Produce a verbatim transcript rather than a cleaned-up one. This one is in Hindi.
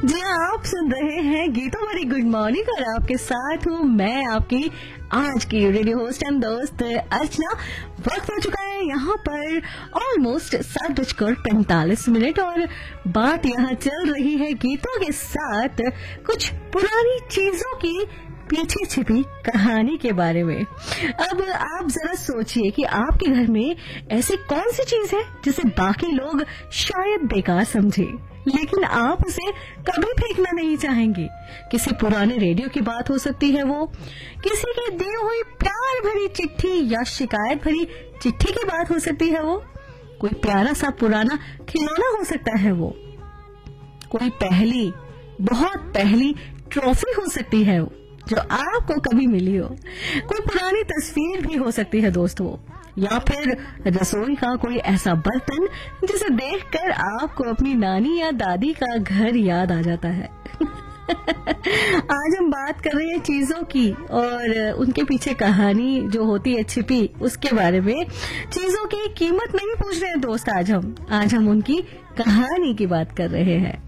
जी हाँ, आप सुन रहे हैं गीतों भरी गुड मॉर्निंग और आपके साथ हूँ मैं आपकी आज की रेडियो होस्ट एंड दोस्त अर्चना। वक्त हो चुका है यहाँ पर ऑलमोस्ट सात बजकर पैंतालीस मिनट और बात यहाँ चल रही है गीतों के साथ कुछ पुरानी चीजों की पीछे छिपी कहानी के बारे में। अब आप जरा सोचिए कि आपके घर में ऐसी कौन सी चीज है जिसे बाकी लोग शायद बेकार समझे, लेकिन आप उसे कभी फेंकना नहीं चाहेंगे। किसी पुराने रेडियो की बात हो सकती है, वो किसी की दी हुई प्यार भरी चिट्ठी या शिकायत भरी चिट्ठी की बात हो सकती है, वो कोई प्यारा सा पुराना खिलौना हो सकता है, वो कोई पहली बहुत पहली ट्रॉफी हो सकती है वो जो आपको कभी मिली हो, कोई पुरानी तस्वीर भी हो सकती है दोस्तों, या फिर रसोई का कोई ऐसा बर्तन जिसे देखकर आपको अपनी नानी या दादी का घर याद आ जाता है। आज हम बात कर रहे हैं चीजों की और उनके पीछे कहानी जो होती है छिपी, उसके बारे में। चीजों की कीमत नहीं पूछ रहे हैं दोस्त, आज हम आज हम उनकी कहानी की बात कर रहे हैं।